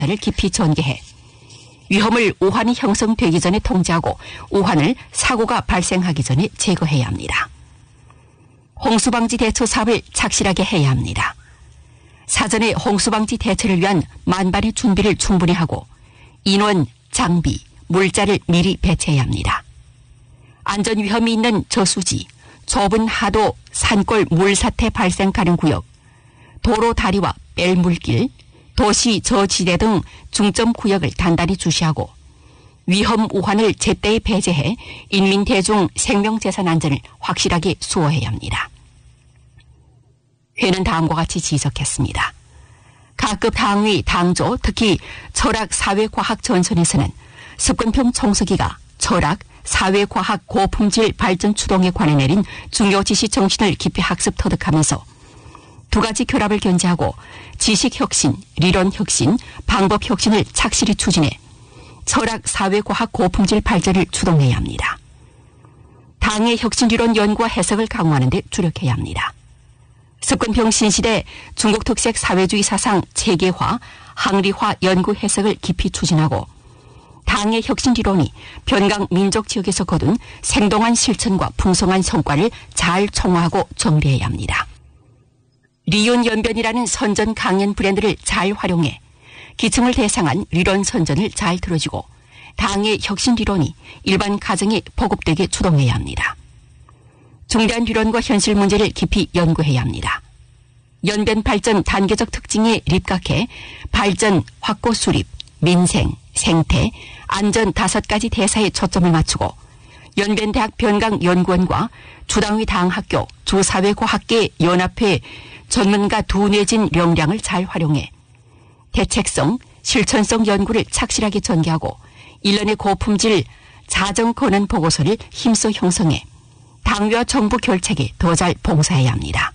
를 깊이 전개해 위험을 오한이 형성되기 전에 통제하고 오한을 사고가 발생하기 전에 제거해야 합니다. 홍수방지 대처 사업을 착실하게 해야 합니다. 사전에 홍수방지 대처를 위한 만반의 준비를 충분히 하고 인원, 장비, 물자를 미리 배치해야 합니다. 안전 위험이 있는 저수지, 좁은 하도, 산골 물사태 발생 가능 구역, 도로 다리와 뺄물길, 도시 저지대 등 중점 구역을 단단히 주시하고 위험 오한을 제때 배제해 인민 대중 생명재산 안전을 확실하게 수호해야 합니다. 회는 다음과 같이 지적했습니다. 각급 당위, 당조, 특히 철학 사회과학 전선에서는 습관평 총서기가 철학, 사회과학 고품질 발전 추동에 관해 내린 중요 지시 정신을 깊이 학습 터득하면서 두 가지 결합을 견제하고 지식혁신,理論혁신, 방법혁신을 착실히 추진해 철학, 사회과학 고품질 발전을 추동해야 합니다. 당의 혁신理論 연구와 해석을 강화하는 데 주력해야 합니다. 습관평 신시대 중국 특색 사회주의 사상 체계화, 항리화 연구 해석을 깊이 추진하고 당의 혁신理論이 변강 민족 지역에서 거둔 생동한 실천과 풍성한 성과를 잘 총화하고 정리해야 합니다. 리윤연변이라는 선전 강연 브랜드를 잘 활용해 기층을 대상한理論 선전을 잘 들어주고 당의 혁신理論이 일반 가정에 보급되게 추동해야 합니다. 중대한理論과 현실 문제를 깊이 연구해야 합니다. 연변 발전 단계적 특징에 입각해 발전, 확고 수립, 민생, 생태, 안전 5가지 대사에 초점을 맞추고 연변대학 변강연구원과 주당위 당학교, 주사회과학계 연합회 전문가 두 내진 역량을 잘 활용해 대책성, 실천성 연구를 착실하게 전개하고 1년의 고품질 자정 권한 보고서를 힘써 형성해 당위와 정부 결책에 더 잘 봉사해야 합니다.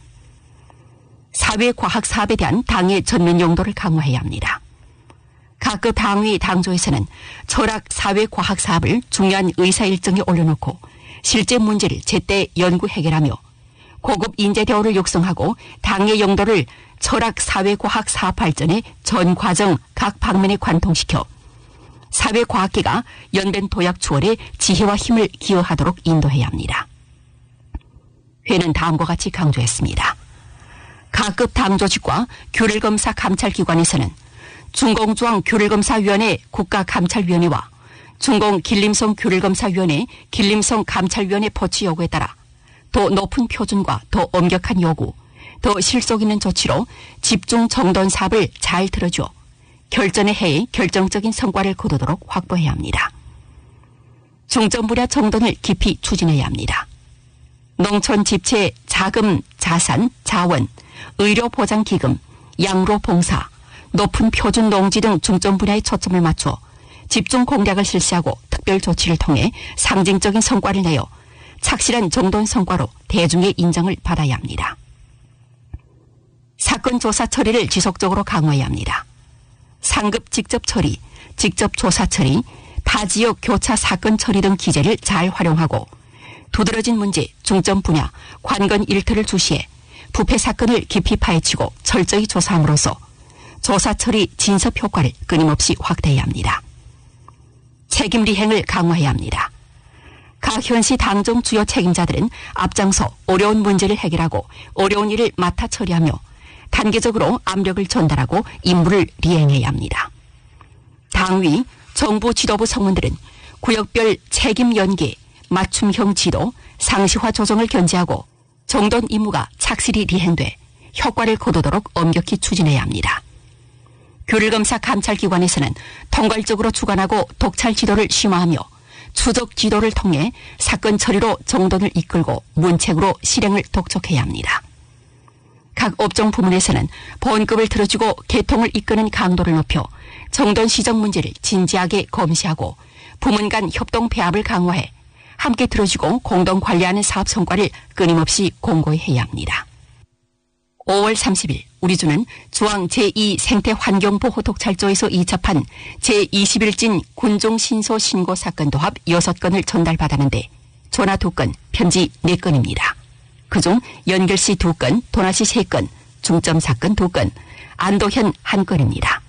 사회과학 사업에 대한 당의 전면 용도를 강화해야 합니다. 각급 당위 당조에서는 철학 사회과학 사업을 중요한 의사 일정에 올려놓고 실제 문제를 제때 연구 해결하며 고급 인재 대우를 육성하고 당의 용도를 철학 사회과학 사업 발전의 전 과정 각 방면에 관통시켜 사회과학계가 연변 도약 추월에 지혜와 힘을 기여하도록 인도해야 합니다. 회는 다음과 같이 강조했습니다. 각급 당조직과 규율검사 감찰기관에서는 중공중앙규율검사위원회 국가감찰위원회와 중공길림성 규율검사위원회 길림성 감찰위원회 포치 요구에 따라 더 높은 표준과 더 엄격한 요구, 더 실속 있는 조치로 집중 정돈 사업을 잘 들어줘 결전의 해에 결정적인 성과를 거두도록 확보해야 합니다. 중점 분야 정돈을 깊이 추진해야 합니다. 농촌 집체, 자금, 자산, 자원, 의료보장기금, 양로봉사, 높은 표준 농지 등 중점 분야에 초점을 맞춰 집중 공략을 실시하고 특별 조치를 통해 상징적인 성과를 내어 착실한 정돈 성과로 대중의 인정을 받아야 합니다. 사건 조사 처리를 지속적으로 강화해야 합니다. 상급 직접 처리, 직접 조사 처리, 타지역 교차 사건 처리 등 기제를 잘 활용하고 두드러진 문제, 중점 분야, 관건 일터를 주시해 부패 사건을 깊이 파헤치고 철저히 조사함으로써 조사 처리 진섭 효과를 끊임없이 확대해야 합니다. 책임 리행을 강화해야 합니다. 각 현시 당정 주요 책임자들은 앞장서 어려운 문제를 해결하고 어려운 일을 맡아 처리하며 단계적으로 압력을 전달하고 임무를 리행해야 합니다. 당위, 정부 지도부 성문들은 구역별 책임 연계, 맞춤형 지도, 상시화 조정을 견제하고 정돈 임무가 착실히 리행돼 효과를 거두도록 엄격히 추진해야 합니다. 규율검사 감찰기관에서는 통괄적으로 주관하고 독찰 지도를 심화하며 추적 지도를 통해 사건 처리로 정돈을 이끌고 문책으로 실행을 독촉해야 합니다. 각 업종 부문에서는 본급을 들어주고 개통을 이끄는 강도를 높여 정돈 시정 문제를 진지하게 검시하고 부문 간 협동 배합을 강화해 함께 들어주고 공동 관리하는 사업 성과를 끊임없이 공고히 해야 합니다. 5월 30일 우리주는 중앙 제2생태환경보호 독찰조에서 이첩한 제21진 군종신소 신고 사건 도합 6건을 전달받았는데 전화 2건, 편지 4건입니다. 그중 연결시 2건, 도나시 3건, 중점 사건 2건, 안도현 1건입니다.